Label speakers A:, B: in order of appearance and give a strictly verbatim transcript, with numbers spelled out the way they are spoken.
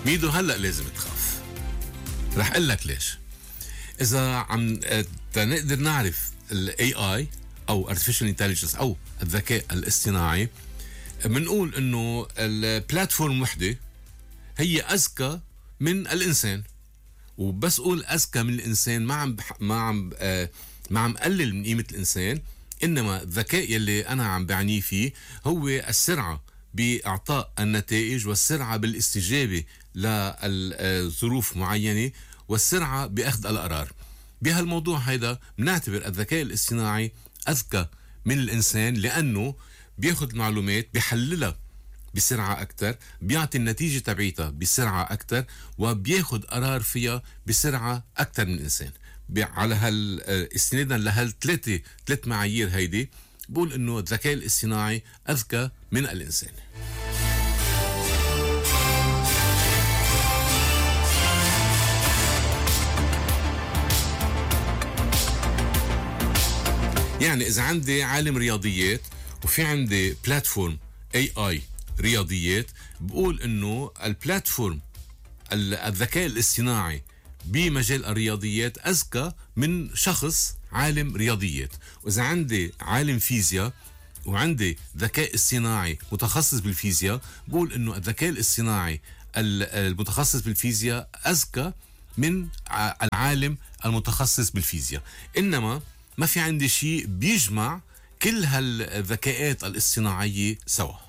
A: ميدو هلأ لازم تخاف. رح أقول لك ليش. إذا عم نقدر نعرف ال إيه آي أو Artificial Intelligence أو الذكاء الاصطناعي، منقول إنه البلاتفورم وحدة هي أذكى من الإنسان. وبس قول أذكى من الإنسان ما عم بح... ما عم آه... ما عم قلل من قيمة الإنسان، إنما الذكاء يلي أنا عم بعنيه فيه هو السرعة بإعطاء النتائج، والسرعة بالاستجابة لظروف معينة، والسرعة بأخذ القرار. بهالموضوع هيدا بنعتبر الذكاء الاصطناعي أذكى من الإنسان، لأنه بياخد المعلومات بيحللها بسرعة أكتر، بيعطي النتيجة تبعيتها بسرعة أكتر، وبياخد قرار فيها بسرعة أكتر من الإنسان. على هال استنادا لهالثلاثة ثلاث معايير هيدي بقول إنه الذكاء الاصطناعي أذكى من الإنسان. يعني إذا عندي عالم رياضيات وفي عندي بلاتفورم إيه آي رياضيات، بقول إنه البلاتفورم الذكاء الاصطناعي بمجال الرياضيات أذكى من شخص عالم رياضيات. وإذا عندي عالم فيزياء وعندي ذكاء اصطناعي متخصص بالفيزياء، بقول إنه الذكاء الاصطناعي المتخصص بالفيزياء أذكى من العالم المتخصص بالفيزياء. إنما ما في عندي شيء بيجمع كل هالذكاءات الاصطناعية سوا.